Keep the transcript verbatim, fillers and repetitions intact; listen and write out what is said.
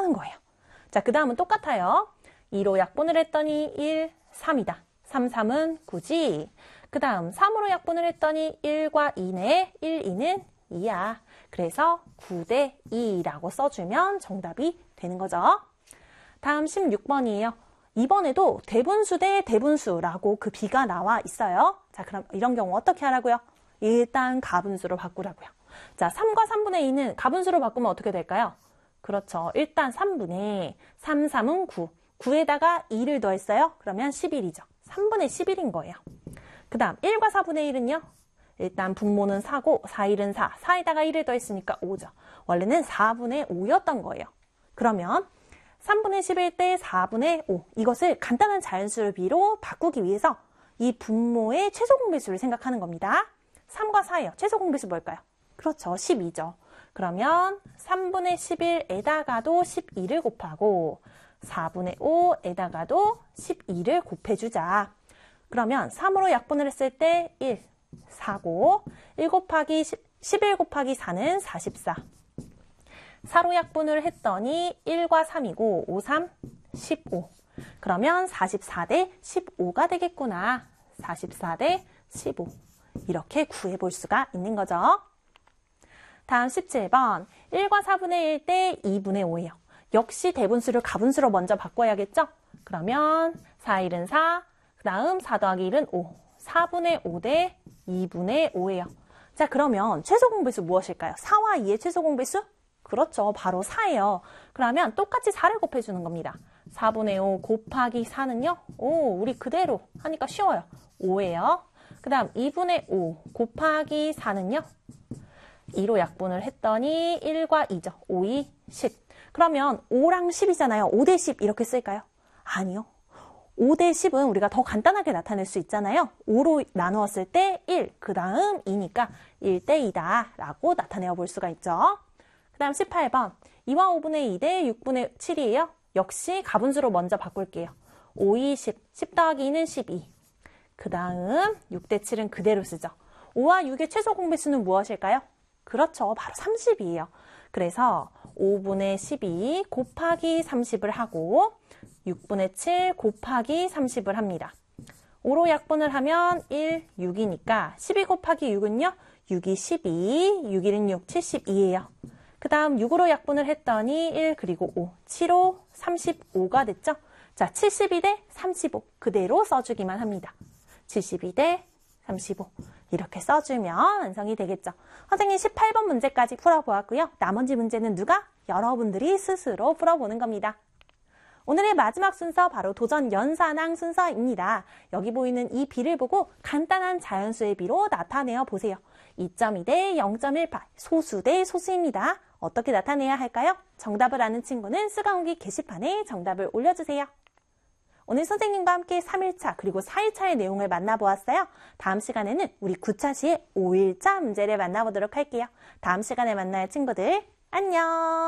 쓰는 거예요. 자, 그 다음은 똑같아요. 이로 약분을 했더니 일, 삼이다. 삼, 삼은 구지. 그 다음 삼으로 약분을 했더니 일과 이네. 일, 이는 이야. 그래서 구 대 이라고 써주면 정답이 되는 거죠. 다음 십육 번이에요. 이번에도 대분수 대 대분수라고 그 비가 나와 있어요. 자, 그럼 이런 경우 어떻게 하라고요? 일단 가분수로 바꾸라고요. 자, 삼과 삼분의 이는 가분수로 바꾸면 어떻게 될까요? 그렇죠. 일단 삼분의 삼, 삼은 구. 구에다가 이를 더했어요. 그러면 십일이죠. 삼분의 십일인 거예요. 그 다음 일과 사분의 일은요. 일단 분모는 사고 사일은 사. 사에다가 일을 더했으니까 오죠. 원래는 사분의 오였던 거예요. 그러면 삼분의 십일 대 사분의 오. 이것을 간단한 자연수를 비로 바꾸기 위해서 이 분모의 최소 공배수를 생각하는 겁니다. 삼과 사예요. 최소 공배수 뭘까요? 그렇죠. 십이죠. 그러면 삼분의 십일에다가도 십이를 곱하고 사분의 오에다가도 십이를 곱해주자. 그러면 삼으로 약분을 했을 때 일, 사고 일 곱하기 십, 십일 곱하기 사는 사십사. 사로 약분을 했더니 일과 삼이고 오, 삼, 십오. 그러면 사십사 대 십오가 되겠구나. 사십사 대 십오. 이렇게 구해볼 수가 있는 거죠. 다음 십칠 번. 일과 사분의 일 대 이분의 오예요. 역시 대분수를 가분수로 먼저 바꿔야겠죠? 그러면 사일은 사, 그 다음 사 더하기 일은 오. 사분의 오 대 이분의 오예요. 자, 그러면 최소 공배수 무엇일까요? 사와 이의 최소 공배수? 그렇죠. 바로 사예요. 그러면 똑같이 사를 곱해주는 겁니다. 사분의 오 곱하기 사는요? 오, 우리 그대로 하니까 쉬워요. 오예요. 그 다음 이분의 오 곱하기 사는요? 이로 약분을 했더니 일과 이죠. 오, 이, 십. 그러면 오랑 십이잖아요. 오 대 십 이렇게 쓸까요? 아니요. 오 대 십은 우리가 더 간단하게 나타낼 수 있잖아요. 오로 나누었을 때 일, 그 다음 이니까 일 대 이다 라고 나타내어 볼 수가 있죠. 그 다음 십팔 번. 이와 오분의 이 대 육분의 칠이에요. 역시 가분수로 먼저 바꿀게요. 오, 이, 십. 십 더하기 이는 십이. 그 다음 육 대 칠은 그대로 쓰죠. 오와 육의 최소 공배수는 무엇일까요? 그렇죠. 바로 삼십이에요. 그래서 오분의 십이 곱하기 삼십을 하고 육분의 칠 곱하기 삼십을 합니다. 오로 약분을 하면 일, 육이니까 십이 곱하기 육은요. 육이 십이, 육, 일은 육, 칠십이에요. 그 다음 육으로 약분을 했더니 일 그리고 오, 칠, 오, 삼십오가 됐죠? 자, 칠십이 대 삼십오 그대로 써주기만 합니다. 칠십이 대 삼십오 이렇게 써주면 완성이 되겠죠. 선생님 십팔 번 문제까지 풀어보았고요. 나머지 문제는 누가? 여러분들이 스스로 풀어보는 겁니다. 오늘의 마지막 순서 바로 도전 연산항 순서입니다. 여기 보이는 이 비를 보고 간단한 자연수의 비로 나타내어 보세요. 이 점 이 대 영 점 일팔 소수 대 소수입니다. 어떻게 나타내야 할까요? 정답을 아는 친구는 수강후기 게시판에 정답을 올려주세요. 오늘 선생님과 함께 삼 일차 그리고 사 일차의 내용을 만나보았어요. 다음 시간에는 우리 구 차 시의 오 일차 문제를 만나보도록 할게요. 다음 시간에 만나요 친구들. 안녕.